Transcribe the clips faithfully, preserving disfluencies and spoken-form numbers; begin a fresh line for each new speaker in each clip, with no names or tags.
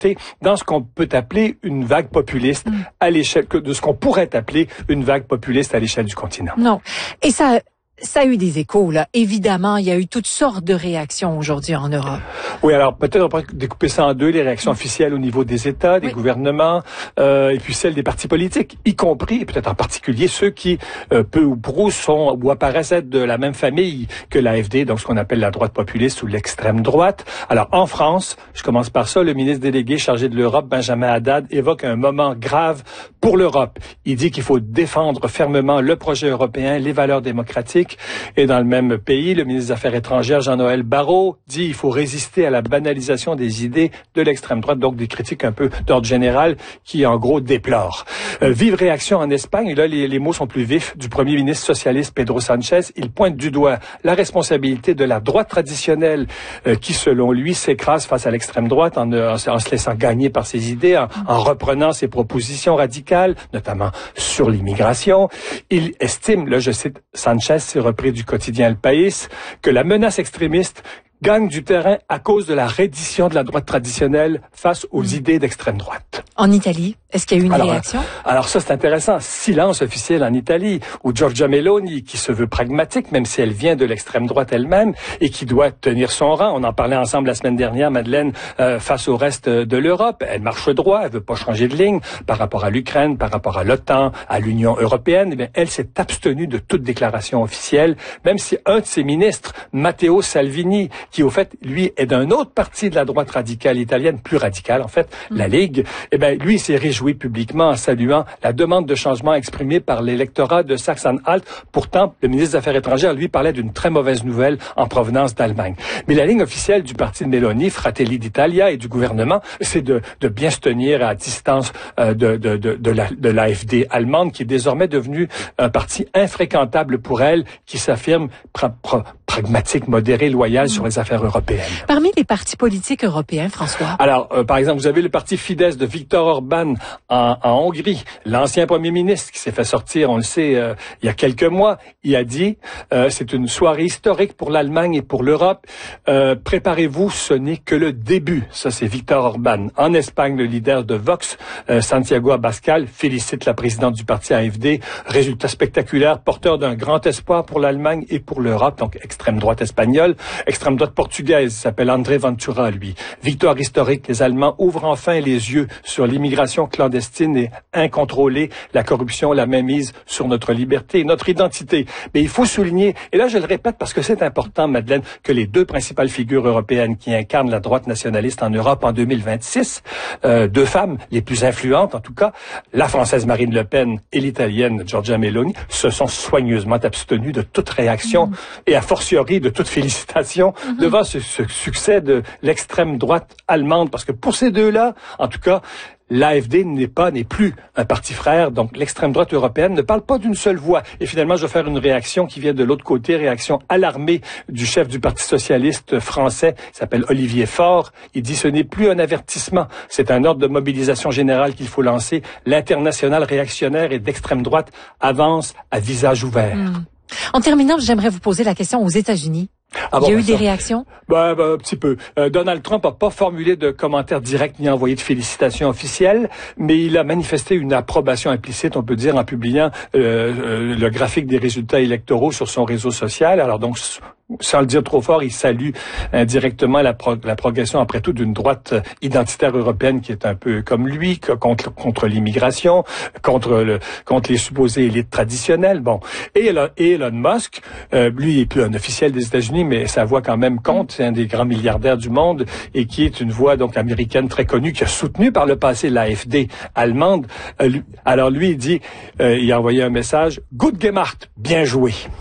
dans ce qu'on peut appeler une vague populiste mmh. à l'échelle de ce qu'on pourrait appeler une vague populiste à l'échelle du continent.
Non. Et ça Ça a eu des échos, là. Évidemment, il y a eu toutes sortes de réactions aujourd'hui en Europe.
Oui, alors peut-être on pourrait découper ça en deux, les réactions officielles au niveau des États, des oui. gouvernements, euh, et puis celles des partis politiques, y compris, et peut-être en particulier, ceux qui, euh, peu ou prou, sont ou apparaissent être de la même famille que l'A F D, donc ce qu'on appelle la droite populiste ou l'extrême droite. Alors, en France, je commence par ça, le ministre délégué chargé de l'Europe, Benjamin Haddad, évoque un moment grave pour l'Europe. Il dit qu'il faut défendre fermement le projet européen, les valeurs démocratiques. Et dans le même pays, le ministre des Affaires étrangères, Jean-Noël Barrot, dit qu'il faut résister à la banalisation des idées de l'extrême droite, donc des critiques un peu d'ordre général qui, en gros, déplorent. Euh, vive réaction en Espagne, et là, les, les mots sont plus vifs, du premier ministre socialiste Pedro Sanchez. Il pointe du doigt la responsabilité de la droite traditionnelle euh, qui, selon lui, s'écrase face à l'extrême droite en, en, en se laissant gagner par ses idées, en, en reprenant ses propositions radicales, notamment sur l'immigration. Il estime, là, je cite Sanchez, repris du quotidien El País, que la menace extrémiste gagne du terrain à cause de la reddition de la droite traditionnelle face aux mmh. idées d'extrême droite.
En Italie, est-ce qu'il y a eu une
alors,
réaction?
Alors ça, c'est intéressant. Silence officiel en Italie, où Giorgia Meloni, qui se veut pragmatique, même si elle vient de l'extrême droite elle-même, et qui doit tenir son rang. On en parlait ensemble la semaine dernière, Madeleine, euh, face au reste de l'Europe. Elle marche droit, elle veut pas changer de ligne par rapport à l'Ukraine, par rapport à l'OTAN, à l'Union européenne. Mais elle s'est abstenue de toute déclaration officielle, même si un de ses ministres, Matteo Salvini, qui au fait, lui, est d'un autre parti de la droite radicale italienne, plus radicale en fait, mmh. la Ligue, eh bien, lui s'est réjoui publiquement en saluant la demande de changement exprimée par l'électorat de Sachsen-Anhalt. Pourtant, le ministre des Affaires étrangères, lui, parlait d'une très mauvaise nouvelle en provenance d'Allemagne. Mais la ligne officielle du parti de Meloni, Fratelli d'Italia, et du gouvernement, c'est de, de bien se tenir à distance euh, de, de, de, de, la, de l'A F D allemande, qui est désormais devenue un parti infréquentable pour elle, qui s'affirme pra- pra- pragmatique, modéré, loyal mmh. sur les affaires européennes.
Parmi les partis politiques européens, François?
Alors, euh, par exemple, vous avez le parti Fidesz de Viktor Orban en, en Hongrie, l'ancien premier ministre qui s'est fait sortir, on le sait, euh, il y a quelques mois. Il a dit, euh, c'est une soirée historique pour l'Allemagne et pour l'Europe. Euh, préparez-vous, ce n'est que le début. Ça, c'est Viktor Orban. En Espagne, le leader de Vox, euh, Santiago Abascal, félicite la présidente du parti A F D. Résultat spectaculaire, porteur d'un grand espoir pour l'Allemagne et pour l'Europe, donc extrême droite espagnole, extrême droite portugaise, il s'appelle André Ventura, lui. Victoire historique, les Allemands ouvrent enfin les yeux sur l'immigration clandestine et incontrôlée, la corruption, la mainmise sur notre liberté et notre identité. Mais il faut souligner, et là je le répète parce que c'est important, Madeleine, que les deux principales figures européennes qui incarnent la droite nationaliste en Europe en deux mille vingt-six, euh, deux femmes les plus influentes en tout cas, la française Marine Le Pen et l'italienne Giorgia Meloni, se sont soigneusement abstenues de toute réaction mmh. et a fortiori de toute félicitation mmh. devant ce, ce succès de l'extrême droite allemande, parce que pour ces deux-là, en tout cas, l'A F D n'est pas, n'est plus un parti frère, donc l'extrême droite européenne ne parle pas d'une seule voix. Et finalement, je vais faire une réaction qui vient de l'autre côté, réaction alarmée du chef du Parti socialiste français, il s'appelle Olivier Faure. Il dit, ce n'est plus un avertissement, c'est un ordre de mobilisation générale qu'il faut lancer. L'international réactionnaire et d'extrême droite avance à visage ouvert. Mmh.
En terminant, j'aimerais vous poser la question aux États-Unis. Ah bon, il y a ben eu ça. des réactions?
Ben, ben, un petit peu. Euh, Donald Trump n'a pas formulé de commentaires directs ni envoyé de félicitations officielles, mais il a manifesté une approbation implicite, on peut dire, en publiant euh, euh, le graphique des résultats électoraux sur son réseau social. Alors donc, sans le dire trop fort, il salue indirectement la, pro- la progression, après tout, d'une droite identitaire européenne qui est un peu comme lui, contre, contre l'immigration, contre, le, contre les supposées élites traditionnelles. Bon, et Elon, et Elon Musk, euh, lui, il est plus un officiel des États-Unis, mais sa voix quand même compte. C'est un des grands milliardaires du monde et qui est une voix donc américaine très connue, qui a soutenu par le passé l'A F D allemande. Euh, lui, alors lui, il dit, euh, il a envoyé un message, « Gut gemacht, bien joué mm. ».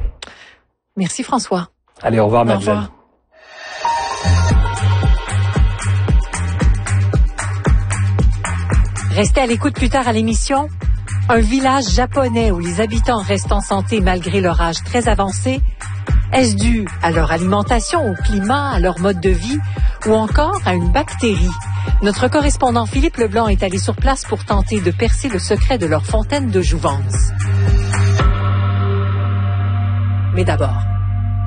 Merci François.
Allez, au revoir,
au
Madeleine.
Revoir. Restez à l'écoute plus tard à l'émission. Un village japonais où les habitants restent en santé malgré leur âge très avancé. Est-ce dû à leur alimentation, au climat, à leur mode de vie ou encore à une bactérie? Notre correspondant Philippe Leblanc est allé sur place pour tenter de percer le secret de leur fontaine de jouvence. Mais d'abord,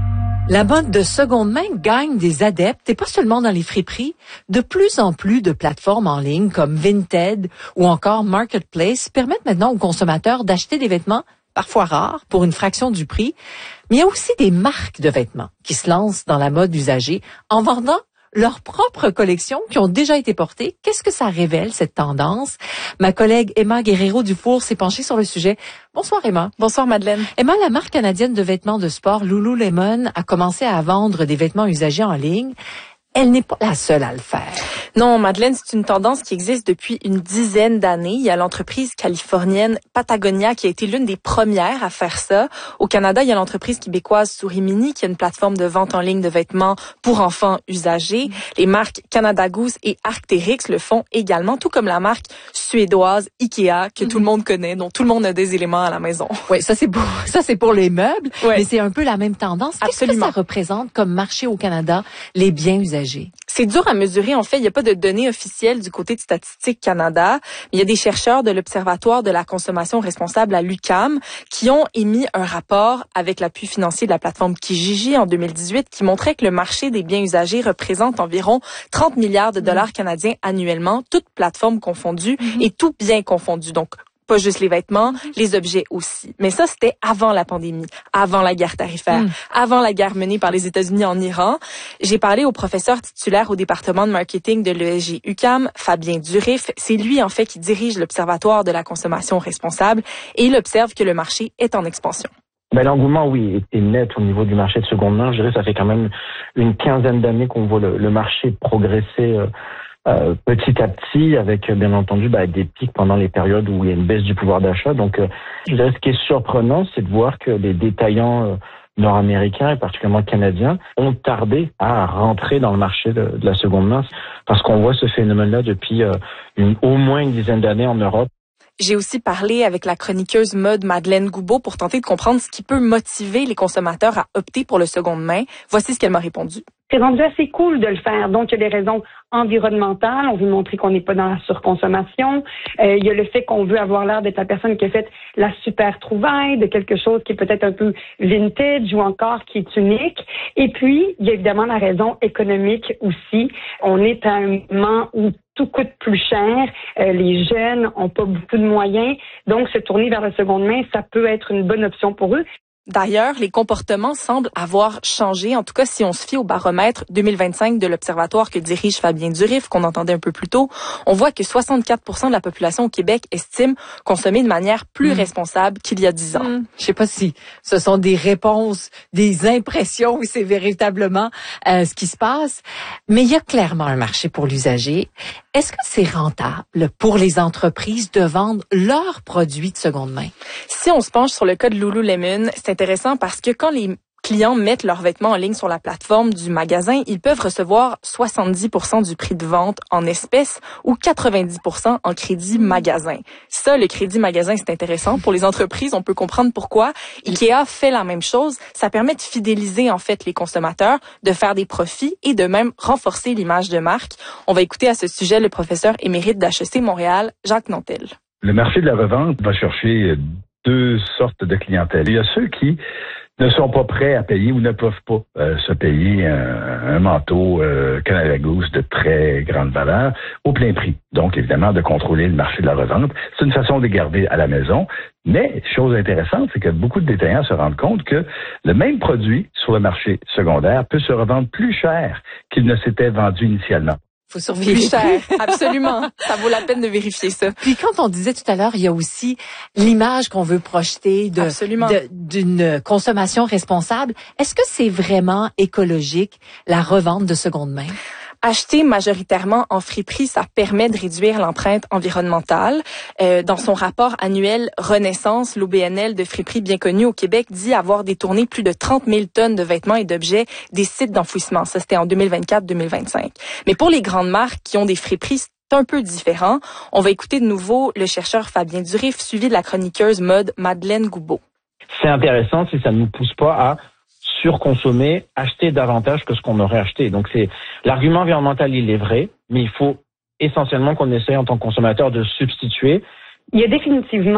La mode de seconde main gagne des adeptes et pas seulement dans les friperies. De plus en plus de plateformes en ligne comme Vinted ou encore Marketplace permettent maintenant aux consommateurs d'acheter des vêtements parfois rares pour une fraction du prix. Mais il y a aussi des marques de vêtements qui se lancent dans la mode usagée en vendant leurs propres collections qui ont déjà été portées. Qu'est-ce que ça révèle, cette tendance? Ma collègue Emma Guerrero-Dufour s'est penchée sur le sujet. Bonsoir Emma.
Bonsoir Madeleine.
Emma, la marque canadienne de vêtements de sport Lululemon a commencé à vendre des vêtements usagés en ligne. Elle n'est pas la seule à le faire.
Non, Madeleine, c'est une tendance qui existe depuis une dizaine d'années. Il y a l'entreprise californienne Patagonia qui a été l'une des premières à faire ça. Au Canada, il y a l'entreprise québécoise Souris-Mini qui a une plateforme de vente en ligne de vêtements pour enfants usagés. Mmh. Les marques Canada Goose et Arc'teryx le font également, tout comme la marque suédoise Ikea que mmh. tout le monde connaît, dont tout le monde a des éléments à la maison.
Oui, ça c'est pour ça c'est pour les meubles, ouais. Mais c'est un peu la même tendance. Qu'est-ce
Absolument.
que ça représente comme marché au Canada, les biens usagés?
C'est dur à mesurer. En fait, il n'y a pas de données officielles du côté de Statistique Canada. Mais il y a des chercheurs de l'Observatoire de la consommation responsable à l'U Q A M qui ont émis un rapport avec l'appui financier de la plateforme Kijiji en deux mille dix-huit qui montrait que le marché des biens usagés représente environ trente milliards de dollars canadiens annuellement, toutes plateformes confondues mm-hmm. et tout bien confondu. Donc, pas juste les vêtements, les objets aussi. Mais ça, c'était avant la pandémie, avant la guerre tarifaire, mm. avant la guerre menée par les États-Unis en Iran. J'ai parlé au professeur titulaire au département de marketing de l'E S G U Q A M, Fabien Durif. C'est lui, en fait, qui dirige l'Observatoire de la consommation responsable et il observe que le marché est en expansion.
Ben, l'engouement, oui, est net au niveau du marché de seconde main. Je dirais ça fait quand même une quinzaine d'années qu'on voit le, le marché progresser euh, Euh, petit à petit, avec bien entendu bah, des pics pendant les périodes où il y a une baisse du pouvoir d'achat. Donc, euh, je dirais ce qui est surprenant, c'est de voir que les détaillants euh, nord-américains et particulièrement canadiens ont tardé à rentrer dans le marché de, de la seconde main, parce qu'on voit ce phénomène-là depuis euh, une, au moins une dizaine d'années en Europe.
J'ai aussi parlé avec la chroniqueuse mode Madeleine Goubeau pour tenter de comprendre ce qui peut motiver les consommateurs à opter pour le seconde main. Voici ce qu'elle m'a répondu.
C'est rendu assez cool de le faire. Donc, il y a des raisons environnementales. On veut montrer qu'on n'est pas dans la surconsommation. Euh, il y a le fait qu'on veut avoir l'air d'être la personne qui a fait la super trouvaille, de quelque chose qui est peut-être un peu vintage ou encore qui est unique. Et puis, il y a évidemment la raison économique aussi. On est à un moment où tout coûte plus cher. Euh, les jeunes ont pas beaucoup de moyens. Donc, se tourner vers la seconde main, ça peut être une bonne option pour eux.
D'ailleurs, les comportements semblent avoir changé. En tout cas, si on se fie au baromètre deux mille vingt-cinq de l'Observatoire que dirige Fabien Durif, qu'on entendait un peu plus tôt, on voit que soixante-quatre pour cent de la population au Québec estime consommer de manière plus mmh. responsable qu'il y a dix ans.
Mmh. Je sais pas si ce sont des réponses, des impressions ou c'est véritablement euh, ce qui se passe, mais il y a clairement un marché pour l'usager. Est-ce que c'est rentable pour les entreprises de vendre leurs produits de seconde main?
Si on se penche sur le cas de Lululemon, c'est intéressant parce que quand les clients mettent leurs vêtements en ligne sur la plateforme du magasin, ils peuvent recevoir soixante-dix pour cent du prix de vente en espèces ou quatre-vingt-dix pour cent en crédit magasin. Ça, le crédit magasin, c'est intéressant. Pour les entreprises, on peut comprendre pourquoi. Ikea fait la même chose. Ça permet de fidéliser, en fait, les consommateurs, de faire des profits et de même renforcer l'image de marque. On va écouter à ce sujet le professeur émérite d'H E C Montréal, Jacques Nantel.
Le marché de la revente va chercher deux sortes de clientèle. Il y a ceux qui ne sont pas prêts à payer ou ne peuvent pas euh, se payer un, un manteau euh, Canada Goose de très grande valeur au plein prix. Donc, évidemment, de contrôler le marché de la revente. C'est une façon de garder à la maison. Mais, chose intéressante, c'est que beaucoup de détaillants se rendent compte que le même produit sur le marché secondaire peut se revendre plus cher qu'il ne s'était vendu initialement.
Faut surveiller.
Plus cher, absolument. Ça vaut la peine de vérifier ça.
Puis quand on disait tout à l'heure, il y a aussi l'image qu'on veut projeter de, de d'une consommation responsable. Est-ce que c'est vraiment écologique, la revente de seconde main?
Acheter majoritairement en friperie, ça permet de réduire l'empreinte environnementale. Euh, dans son rapport annuel Renaissance, l'O B N L de friperie bien connu au Québec dit avoir détourné plus de trente mille tonnes de vêtements et d'objets des sites d'enfouissement. Ça, c'était en deux mille vingt-quatre deux mille vingt-cinq. Mais pour les grandes marques qui ont des friperies, c'est un peu différent. On va écouter de nouveau le chercheur Fabien Durif, suivi de la chroniqueuse mode Madeleine Goubeau.
C'est intéressant si ça ne nous pousse pas à surconsommer, acheter davantage que ce qu'on aurait acheté. Donc, c'est l'argument environnemental, il est vrai, mais il faut essentiellement qu'on essaie en tant que consommateur de substituer.
Il y a définitivement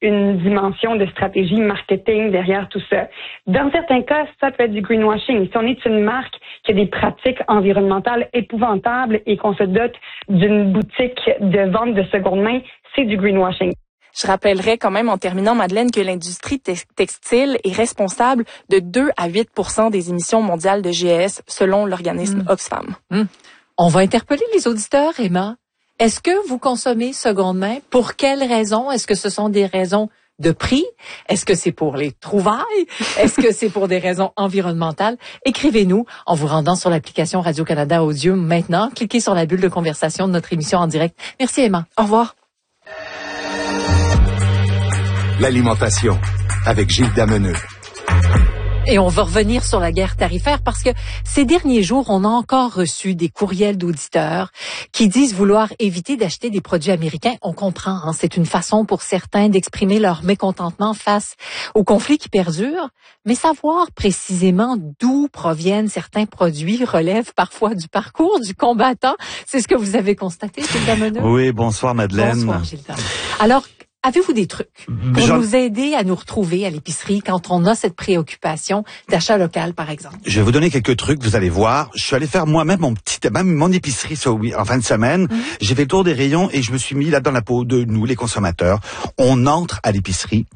une dimension de stratégie marketing derrière tout ça. Dans certains cas, ça peut être du greenwashing. Si on est une marque qui a des pratiques environnementales épouvantables et qu'on se dote d'une boutique de vente de seconde main, c'est du greenwashing.
Je rappellerai quand même en terminant, Madeleine, que l'industrie textile est responsable de deux à huit pour cent des émissions mondiales de G E S selon l'organisme mmh. Oxfam.
Mmh. On va interpeller les auditeurs, Emma. Est-ce que vous consommez seconde main? Pour quelles raisons? Est-ce que ce sont des raisons de prix? Est-ce que c'est pour les trouvailles? Est-ce que c'est pour des raisons environnementales? Écrivez-nous en vous rendant sur l'application Radio-Canada Audio maintenant. Cliquez sur la bulle de conversation de notre émission en direct. Merci, Emma. Au revoir.
L'alimentation, avec Gilles Dameneux.
Et on va revenir sur la guerre tarifaire parce que ces derniers jours, on a encore reçu des courriels d'auditeurs qui disent vouloir éviter d'acheter des produits américains. On comprend, hein, c'est une façon pour certains d'exprimer leur mécontentement face au conflit qui perdure. Mais savoir précisément d'où proviennent certains produits relève parfois du parcours du combattant. C'est ce que vous avez constaté, Gilles Dameneux?
Oui, bonsoir Madeleine.
Bonsoir Gilles Dameneux. Alors, avez-vous des trucs pour Jean... nous aider à nous retrouver à l'épicerie quand on a cette préoccupation d'achat local, par exemple?
Je vais vous donner quelques trucs, vous allez voir. Je suis allé faire moi-même mon petit, même mon épicerie sur, en fin de semaine. Mmh. J'ai fait le tour des rayons et je me suis mis là dans la peau de nous, les consommateurs. On entre à l'épicerie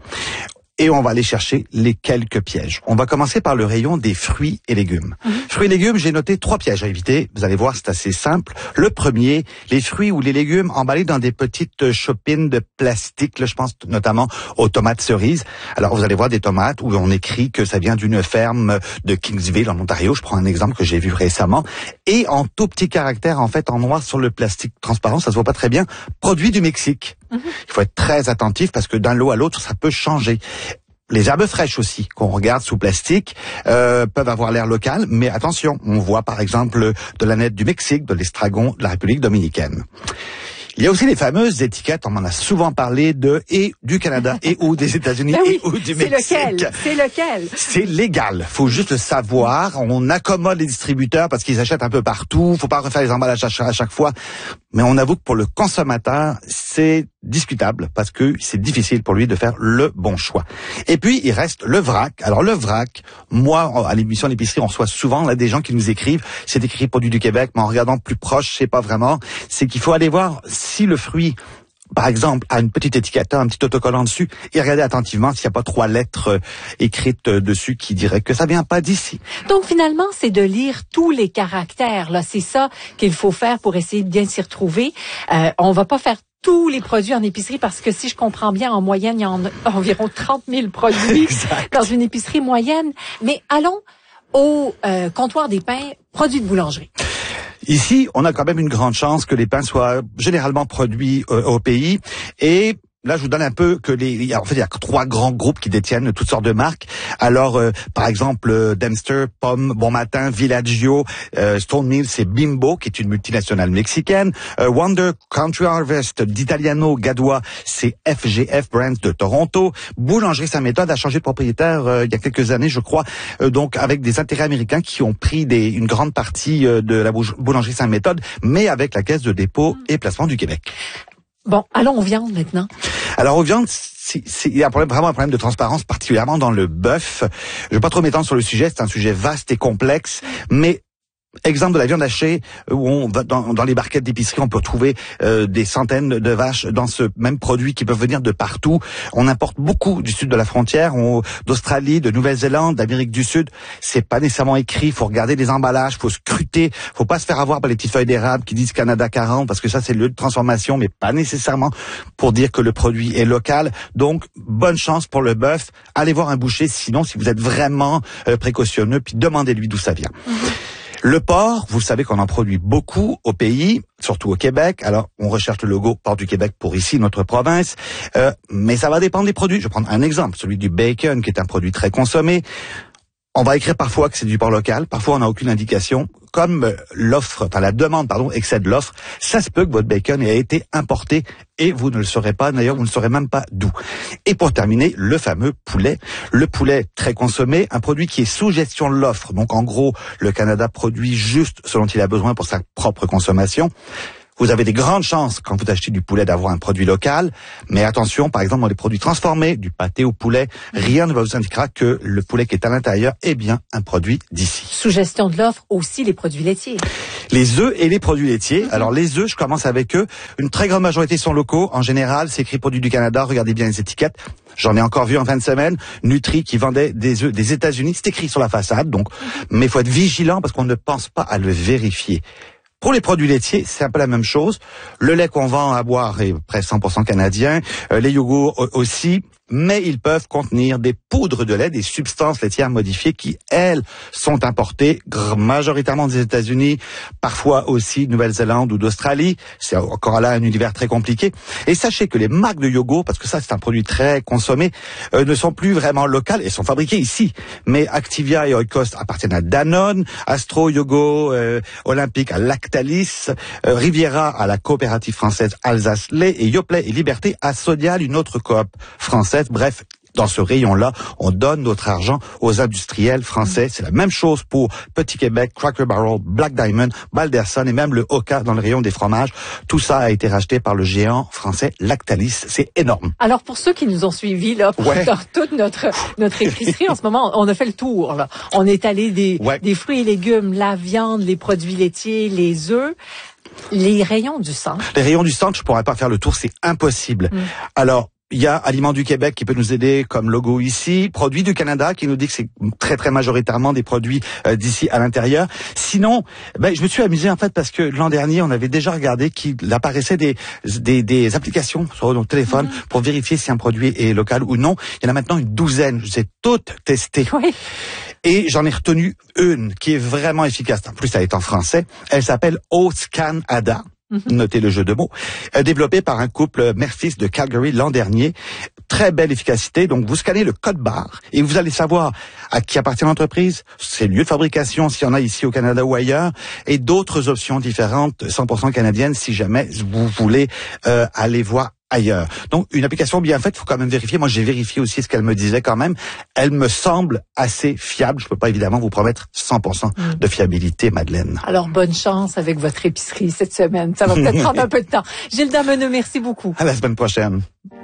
et on va aller chercher les quelques pièges. On va commencer par le rayon des fruits et légumes. Mmh. Fruits et légumes, j'ai noté trois pièges à éviter. Vous allez voir, c'est assez simple. Le premier, les fruits ou les légumes emballés dans des petites chopines de plastique. Là, je pense notamment aux tomates cerises. Alors, vous allez voir des tomates où on écrit que ça vient d'une ferme de Kingsville, en Ontario. Je prends un exemple que j'ai vu récemment. Et en tout petits caractères, en fait, en noir sur le plastique transparent, ça se voit pas très bien, produit du Mexique. Mmh. Il faut être très attentif parce que d'un lot à l'autre, ça peut changer. Les herbes fraîches aussi, qu'on regarde sous plastique, euh, peuvent avoir l'air local, mais attention, on voit par exemple de la nette du Mexique, de l'estragon de la République dominicaine. Il y a aussi les fameuses étiquettes, on en a souvent parlé, de et du Canada et ou des États-Unis ben oui, et ou du
c'est
Mexique.
Lequel C'est lequel
C'est légal, faut juste le savoir. On accommode les distributeurs parce qu'ils achètent un peu partout, faut pas refaire les emballages à chaque fois. Mais on avoue que pour le consommateur, c'est discutable parce que c'est difficile pour lui de faire le bon choix. Et puis, il reste le vrac. Alors, le vrac, moi, à l'émission de l'épicerie, on reçoit souvent là des gens qui nous écrivent, c'est écrit produit du Québec, mais en regardant plus proche, je sais pas vraiment. C'est qu'il faut aller voir si le fruit, par exemple, a une petite étiquette, un petit autocollant dessus, et regarder attentivement s'il n'y a pas trois lettres euh, écrites euh, dessus qui diraient que ça vient pas d'ici.
Donc finalement, c'est de lire tous les caractères. Là, c'est ça qu'il faut faire pour essayer de bien s'y retrouver. Euh, on va pas faire tous les produits en épicerie parce que si je comprends bien, en moyenne, il y en a environ trente mille produits dans une épicerie moyenne. Mais allons au euh, comptoir des pains, produits de boulangerie.
Ici, on a quand même une grande chance que les pains soient généralement produits euh, au pays et là, je vous donne un peu que les, en fait, il y a trois grands groupes qui détiennent toutes sortes de marques. Alors, euh, par exemple, euh, Dempster, Pomme, Bon Matin, Villaggio, euh, Stone Mill, c'est Bimbo, qui est une multinationale mexicaine. Euh, Wonder, Country Harvest, d'Italiano, Gadois, c'est F G F Brands de Toronto. Boulangerie Saint-Méthode a changé de propriétaire euh, il y a quelques années, je crois, euh, donc avec des intérêts américains qui ont pris des, une grande partie euh, de la boulangerie Saint-Méthode, mais avec la Caisse de dépôt et placement du Québec.
Bon, allons aux viandes maintenant.
Alors aux viandes, il y a un problème, vraiment un problème de transparence, particulièrement dans le bœuf. Je vais pas trop m'étendre sur le sujet, c'est un sujet vaste et complexe, mais exemple de la viande hachée, où on va dans, dans les barquettes d'épicerie, on peut trouver euh, des centaines de vaches dans ce même produit qui peuvent venir de partout. On importe beaucoup du sud de la frontière, on, d'Australie, de Nouvelle-Zélande, d'Amérique du Sud. C'est pas nécessairement écrit, faut regarder les emballages, faut scruter, faut pas se faire avoir par les petites feuilles d'érable qui disent Canada quarante, parce que ça c'est le lieu de transformation, mais pas nécessairement pour dire que le produit est local. Donc, bonne chance pour le bœuf. Allez voir un boucher, sinon si vous êtes vraiment euh, précautionneux, puis demandez-lui d'où ça vient. Mmh. Le porc, vous savez qu'on en produit beaucoup au pays, surtout au Québec. Alors, on recherche le logo Port du Québec pour ici, notre province. Euh, mais ça va dépendre des produits. Je vais prendre un exemple, celui du bacon, qui est un produit très consommé. On va écrire parfois que c'est du porc local, parfois on n'a aucune indication. Comme l'offre, enfin la demande, pardon, excède l'offre, ça se peut que votre bacon ait été importé et vous ne le saurez pas. D'ailleurs, vous ne saurez même pas d'où. Et pour terminer, le fameux poulet. Le poulet très consommé, un produit qui est sous gestion de l'offre. Donc en gros, le Canada produit juste ce dont il a besoin pour sa propre consommation. Vous avez des grandes chances, quand vous achetez du poulet, d'avoir un produit local. Mais attention, par exemple, dans les produits transformés, du pâté au poulet, rien ne vous indiquera que le poulet qui est à l'intérieur est bien un produit d'ici.
Sous gestion de l'offre, aussi les produits laitiers.
Les œufs et les produits laitiers. Mm-hmm. Alors, les œufs, je commence avec eux. Une très grande majorité sont locaux. En général, c'est écrit produits du Canada. Regardez bien les étiquettes. J'en ai encore vu en fin de semaine. Nutri qui vendait des œufs des États-Unis. C'est écrit sur la façade, donc. Mais il faut être vigilant parce qu'on ne pense pas à le vérifier. Pour les produits laitiers, c'est un peu la même chose. Le lait qu'on vend à boire est presque cent pour cent canadien. Euh, les yogourts aussi. Mais ils peuvent contenir des poudres de lait, des substances laitières modifiées qui, elles, sont importées majoritairement des États-Unis, parfois aussi de Nouvelle-Zélande ou d'Australie. C'est encore là un univers très compliqué. Et sachez que les marques de yogourt, parce que ça c'est un produit très consommé, euh, ne sont plus vraiment locales et sont fabriquées ici. Mais Activia et Oikos appartiennent à Danone, Astro, Yogo, euh, Olympique à Lactalis, euh, Riviera à la coopérative française Alsace Lait et Yoplait et Liberté à Sodial, une autre coop française. Bref, dans ce rayon-là, on donne notre argent aux industriels français. C'est la même chose pour Petit Québec, Cracker Barrel, Black Diamond, Balderson et même le Oka dans le rayon des fromages. Tout ça a été racheté par le géant français Lactalis. C'est énorme.
Alors, pour ceux qui nous ont suivis là,
ouais.
dans toute notre notre épicerie, en ce moment, on a fait le tour. Là. On est allé des,
ouais.
des fruits et légumes, la viande, les produits laitiers, les œufs. Les rayons du centre.
Les rayons du centre, je pourrais pas faire le tour, c'est impossible. Mm. Alors, il y a Aliments du Québec qui peut nous aider comme logo ici, Produits du Canada qui nous dit que c'est très très majoritairement des produits euh, d'ici à l'intérieur. Sinon, ben je me suis amusé en fait parce que l'an dernier on avait déjà regardé qu'il apparaissait des des, des applications sur nos téléphones mm-hmm. pour vérifier si un produit est local ou non. Il y en a maintenant une douzaine, je les ai toutes testées.
Oui.
Et j'en ai retenu une qui est vraiment efficace. En plus, elle est en français. Elle s'appelle O-Scan-Ada. Mm-hmm. Notez le jeu de mots. Euh, développé par un couple mère-fils de Calgary l'an dernier. Très belle efficacité. Donc, vous scannez le code barre et vous allez savoir à qui appartient l'entreprise, ses lieux de fabrication, s'il y en a ici au Canada ou ailleurs, et d'autres options différentes, cent pour cent canadiennes, si jamais vous voulez euh, aller voir ailleurs. Donc, une application bien faite, il faut quand même vérifier. Moi, j'ai vérifié aussi ce qu'elle me disait quand même. Elle me semble assez fiable. Je peux pas évidemment vous promettre cent pour cent de fiabilité, Madeleine.
Alors, bonne chance avec votre épicerie cette semaine. Ça va peut-être prendre un peu de temps. Gilles Dameneux, merci beaucoup.
À la semaine prochaine.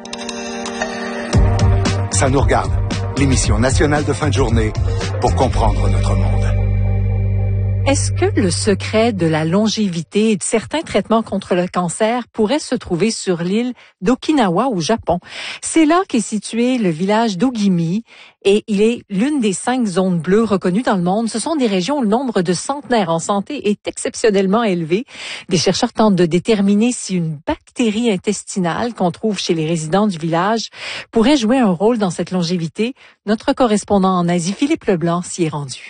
Ça nous regarde. L'émission nationale de fin de journée pour comprendre notre monde.
Est-ce que le secret de la longévité et de certains traitements contre le cancer pourrait se trouver sur l'île d'Okinawa au Japon? C'est là qu'est situé le village d'Ogimi et il est l'une des cinq zones bleues reconnues dans le monde. Ce sont des régions où le nombre de centenaires en santé est exceptionnellement élevé. Des chercheurs tentent de déterminer si une bactérie intestinale qu'on trouve chez les résidents du village pourrait jouer un rôle dans cette longévité. Notre correspondant en Asie, Philippe Leblanc, s'y est rendu.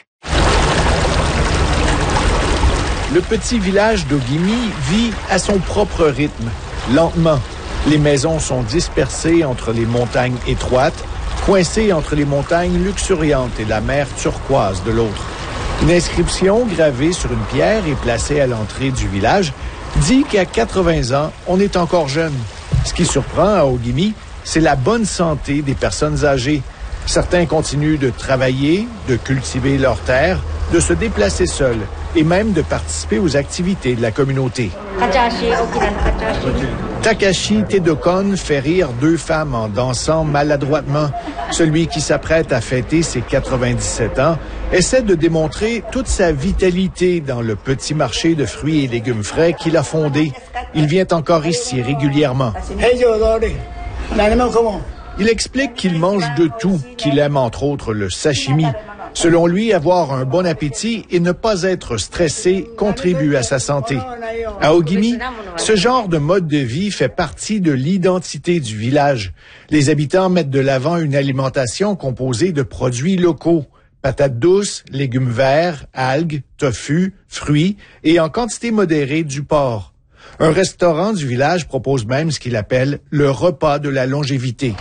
Le petit village d'Ogimi vit à son propre rythme, lentement. Les maisons sont dispersées entre les montagnes étroites, coincées entre les montagnes luxuriantes et la mer turquoise de l'autre. Une inscription gravée sur une pierre et placée à l'entrée du village dit qu'à quatre-vingts ans, on est encore jeune. Ce qui surprend à Ogimi, c'est la bonne santé des personnes âgées. Certains continuent de travailler, de cultiver leurs terres, de se déplacer seuls et même de participer aux activités de la communauté. Takashi Tedokon fait rire deux femmes en dansant maladroitement. Celui qui s'apprête à fêter ses quatre-vingt-dix-sept ans essaie de démontrer toute sa vitalité dans le petit marché de fruits et légumes frais qu'il a fondé. Il vient encore ici régulièrement. Il explique qu'il mange de tout, qu'il aime entre autres le sashimi. Selon lui, avoir un bon appétit et ne pas être stressé contribue à sa santé. À Ogimi, ce genre de mode de vie fait partie de l'identité du village. Les habitants mettent de l'avant une alimentation composée de produits locaux, patates douces, légumes verts, algues, tofu, fruits et en quantité modérée du porc. Un restaurant du village propose même ce qu'il appelle le repas de la longévité.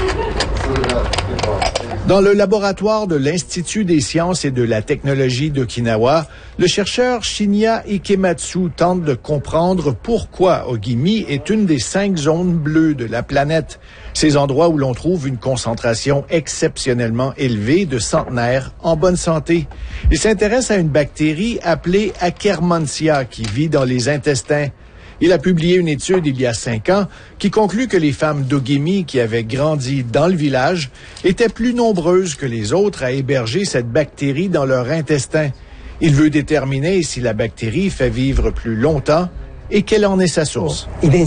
Dans le laboratoire de l'Institut des sciences et de la technologie d'Okinawa, le chercheur Shinya Ikematsu tente de comprendre pourquoi Ogimi est une des cinq zones bleues de la planète, ces endroits où l'on trouve une concentration exceptionnellement élevée de centenaires en bonne santé. Il s'intéresse à une bactérie appelée Akkermansia qui vit dans les intestins. Il a publié une étude il y a cinq ans qui conclut que les femmes d'Ogimi qui avaient grandi dans le village étaient plus nombreuses que les autres à héberger cette bactérie dans leur intestin. Il veut déterminer si la bactérie fait vivre plus longtemps et quelle en est sa source.